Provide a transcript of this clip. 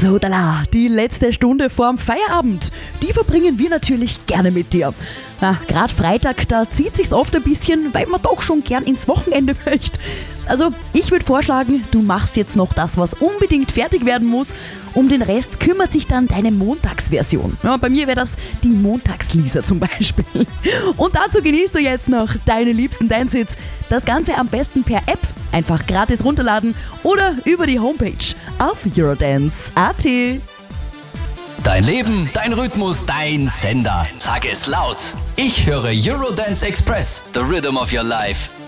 So, die letzte Stunde vorm Feierabend, die verbringen wir natürlich gerne mit dir. Gerade Freitag, da zieht sich's oft ein bisschen, weil man doch schon gern ins Wochenende möchte. Also, ich würde vorschlagen, du machst jetzt noch das, was unbedingt fertig werden muss. Um den Rest kümmert sich dann deine Montagsversion. Ja, bei mir wäre das die Montagslisa zum Beispiel. Und dazu genießt du jetzt noch deine liebsten Dance-Hits. Das Ganze am besten per App, einfach gratis runterladen oder über die Homepage auf Eurodance.at. Dein Leben, dein Rhythmus, dein Sender. Sag es laut. Ich höre Eurodance Express, the rhythm of your life.